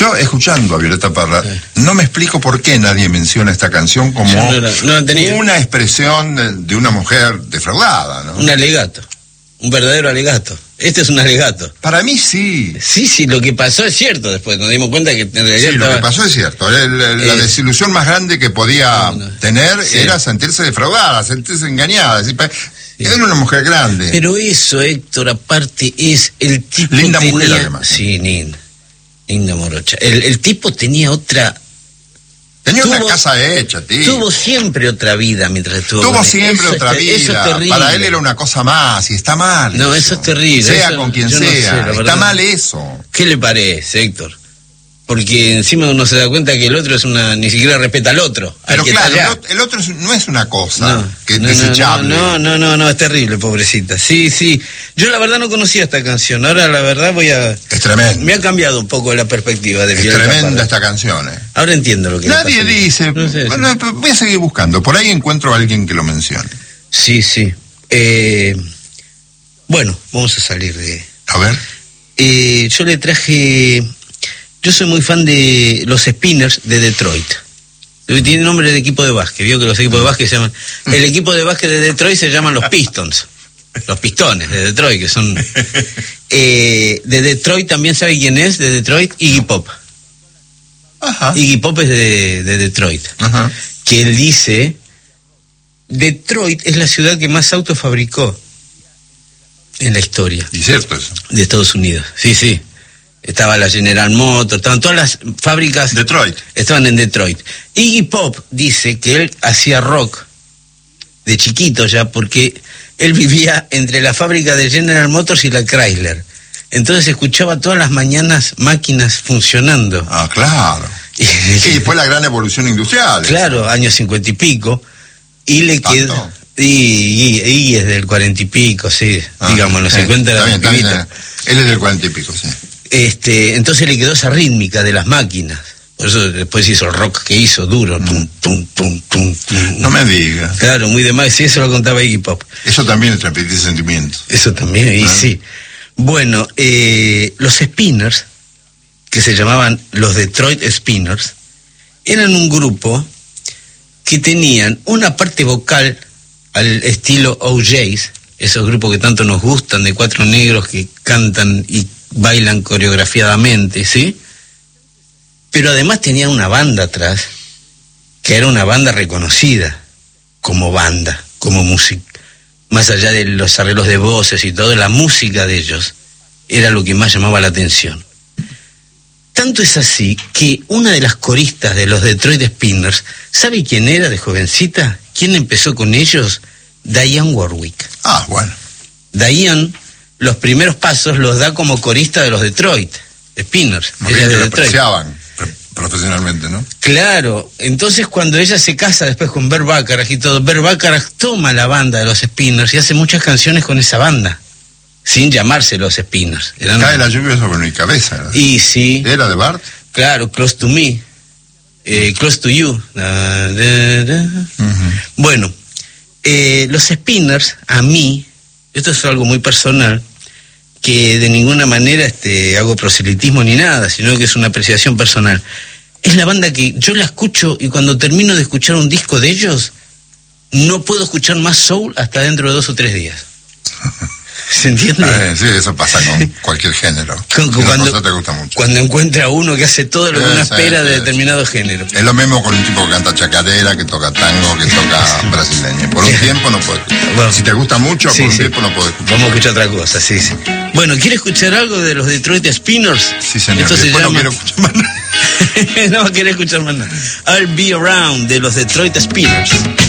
Yo, escuchando a Violeta Parra, no me explico por qué nadie menciona esta canción como una expresión de una mujer defraudada, ¿no? Un alegato, un verdadero alegato. Este es un alegato. Para mí sí. Sí, lo que pasó es cierto. Después nos dimos cuenta que en realidad lo que pasó es cierto. La desilusión más grande que podía tener era sentirse defraudada, sentirse engañada. Era una mujer grande. Pero eso, Héctor, aparte es el tipo. Linda mujer, además. Sí, linda morocha. El tipo tenía otra. Tenía una casa hecha, tío. Tuvo siempre otra vida mientras estuvo. Tuvo siempre otra vida. Eso es terrible. Para él era una cosa más y está mal. No, eso es terrible. Sea con quien sea. Está mal eso. ¿Qué le parece, Héctor? Porque encima uno se da cuenta que el otro ni siquiera respeta al otro. Pero claro, el otro no es una cosa desechable. No, es terrible, pobrecita. Sí. Yo la verdad no conocía esta canción. Ahora la verdad Es tremendo. Me ha cambiado un poco la perspectiva de Violeta. Es tremenda esta canción, Ahora entiendo lo que nadie dice. Bueno, voy a seguir buscando. Por ahí encuentro a alguien que lo mencione. Sí. Bueno, vamos a salir de... A ver. Yo le traje... Yo soy muy fan de los Spinners de Detroit. Tiene nombre de equipo de básquet. Vio que los equipos de básquet se llaman... El equipo de básquet de Detroit se llaman los Pistons. Los Pistones de Detroit, que son... de Detroit también, ¿sabe quién es? De Detroit, Iggy Pop. Ajá. Iggy Pop es de Detroit. Ajá. Que él dice... Detroit es la ciudad que más autos fabricó en la historia. ¿Y cierto eso? De Estados Unidos. Sí. Estaba la General Motors, estaban todas las fábricas... Detroit. Estaban en Detroit. Iggy Pop dice que él hacía rock de chiquito ya, porque él vivía entre la fábrica de General Motors y la Chrysler. Entonces escuchaba todas las mañanas máquinas funcionando. Ah, claro. Y fue la gran evolución industrial. Claro, años 50 y pico. Y le quedó... Y es del 40 y pico, sí. Digamos, los 50 era está bien. Él es del 40 y pico, sí. Entonces le quedó esa rítmica de las máquinas. Por eso después hizo el rock que hizo, duro. Tum. No me digas. Claro, muy de más. Sí, eso lo contaba Iggy Pop. Eso también es transmitir sentimientos. Eso también, y sí. Bueno, los Spinners, que se llamaban los Detroit Spinners, eran un grupo que tenían una parte vocal al estilo OJs, esos grupos que tanto nos gustan, de 4 negros que cantan y bailan coreografiadamente, ¿sí? Pero además tenían una banda atrás, que era una banda reconocida como banda, como música. Más allá de los arreglos de voces y todo, la música de ellos era lo que más llamaba la atención. Tanto es así que una de las coristas de los Detroit Spinners, ¿sabe quién era de jovencita? ¿Quién empezó con ellos? Dionne Warwick. Ah, bueno. Dionne, los primeros pasos los da como corista de los Detroit Spinners. Ella de Detroit. Profesionalmente, ¿no? Claro. Entonces cuando ella se casa después con Bert Bacharach y todo, Bert Bacharach toma la banda de los Spinners y hace muchas canciones con esa banda, sin llamarse los Spinners. Cae la lluvia sobre mi cabeza, ¿verdad? Y sí. ¿Era de Bart? Claro, Close to Me, Close to You. Bueno, los Spinners, a mí, esto es algo muy personal, que de ninguna manera hago proselitismo ni nada, sino que es una apreciación personal. Es la banda que yo la escucho y cuando termino de escuchar un disco de ellos, no puedo escuchar más soul hasta dentro de 2 o 3 días. ¿Se entiende? Sí, eso pasa con cualquier género. Cuando te gusta mucho. Cuando encuentra uno que hace todo lo que uno espera de determinado género. Es lo mismo con un tipo que canta chacarera, que toca tango, que toca brasileño. Por un tiempo no puedes. Bueno, si te gusta mucho, por un tiempo no puedes escuchar. Vamos a escuchar otra cosa, sí. Bueno, ¿quiere escuchar algo de los Detroit Spinners? Sí, señor. Esto se llama... no quiero escuchar más nada. No quiere escuchar más nada. I'll Be Around, de los Detroit Spinners.